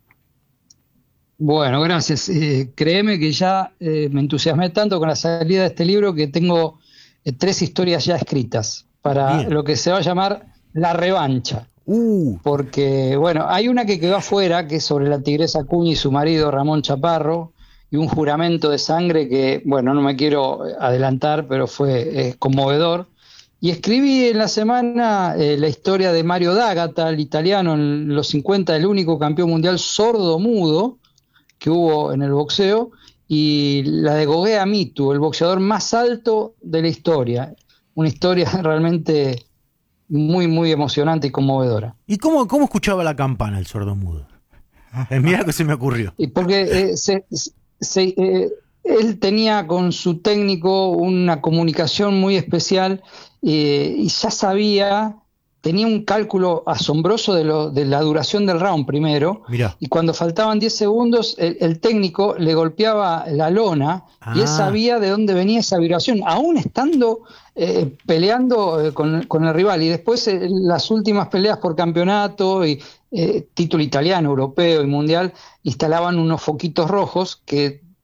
Bueno, gracias. Eh, créeme que ya eh, me entusiasmé tanto con la salida de este libro que tengo eh, tres historias ya escritas para Bien. lo que se va a llamar La Revancha. Uh, Porque, bueno, hay una que quedó afuera, que es sobre la tigresa Acuña y su marido Ramón Chaparro, y un juramento de sangre que, bueno, no me quiero adelantar, pero fue eh, conmovedor. Y escribí en la semana eh, la historia de Mario D'Agata, el italiano en los cincuenta, el único campeón mundial sordo-mudo que hubo en el boxeo, y la de Gogea Mitu, el boxeador más alto de la historia. Una historia realmente muy, muy emocionante y conmovedora. ¿y cómo, cómo escuchaba la campana el sordomudo? Eh, mira que se me ocurrió. Y porque eh, se, se, eh, él tenía con su técnico una comunicación muy especial eh, y ya sabía, tenía un cálculo asombroso de, lo, de la duración del round primero. Mirá. Y cuando faltaban diez segundos, el, el técnico le golpeaba la lona y él Ah. sabía de dónde venía esa vibración, aún estando eh, peleando eh, con, con el rival. Y después eh, las últimas peleas por campeonato y eh, título italiano, europeo y mundial, instalaban unos foquitos rojos que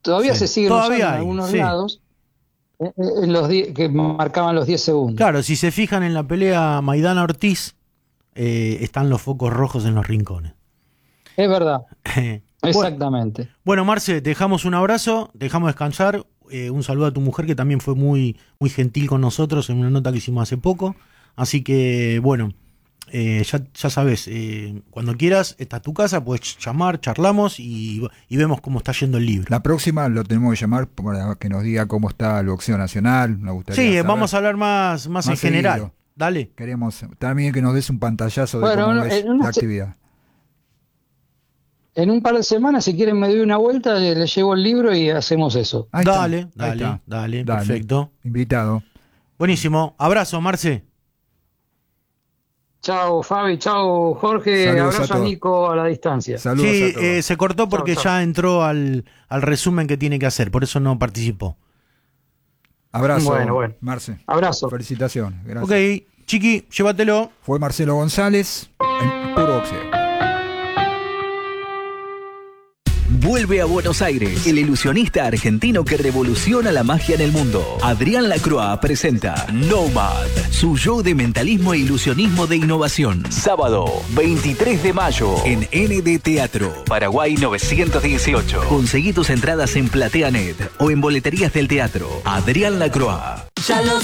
todavía Sí. se siguen Todavía usando hay, en algunos sí. lados, eh, eh, los die- que marcaban los diez segundos. Claro, si se fijan en la pelea Maidana-Ortiz, eh, están los focos rojos en los rincones. Es verdad, Bueno, exactamente. bueno, Marce, te dejamos un abrazo, te dejamos descansar. Eh, un saludo a tu mujer, que también fue muy, muy gentil con nosotros en una nota que hicimos hace poco. Así que, bueno, eh, ya, ya sabes, eh, cuando quieras, esta es tu casa, puedes llamar, charlamos y, y vemos cómo está yendo el libro. La próxima lo tenemos que llamar para que nos diga cómo está el boxeo nacional. Me gustaría Sí, saber. vamos a hablar más, más, Más en general. seguido. Dale. Queremos también que nos des un pantallazo de Bueno, cómo no, ves en una la se- actividad. En un par de semanas, si quieren, me doy una vuelta, le, le llevo el libro y hacemos eso. Ahí está, Dale, ahí dale, está. dale, Dale. perfecto. Invitado. Buenísimo. Abrazo, Marce. Chao, Fabi, chao, Jorge. Saludos a Abrazo a, todos. Nico a la distancia. Saludos Sí, a todos. eh, se cortó porque Chau, chau. ya entró al, al resumen que tiene que hacer, por eso no participó. Abrazo, Bueno, bueno. Marce. Abrazo. Felicitaciones. Gracias. Ok, Chiqui, llévatelo. Fue Marcelo González en Puro Boxeo. Vuelve a Buenos Aires, el ilusionista argentino que revoluciona la magia en el mundo. Adrián Lacroix presenta Nomad, su show de mentalismo e ilusionismo de innovación. Sábado, veintitrés de mayo, en N D Teatro, Paraguay novecientos dieciocho. Conseguí tus entradas en PlateaNet o en boleterías del teatro. Adrián Lacroix. Ya lo